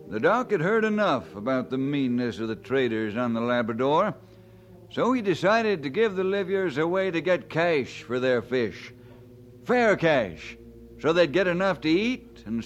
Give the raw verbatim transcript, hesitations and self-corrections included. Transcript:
The doc had heard enough about the meanness of the traders on the Labrador, so he decided to give the livyers a way to get cash for their fish. Fair cash, so they'd get enough to eat and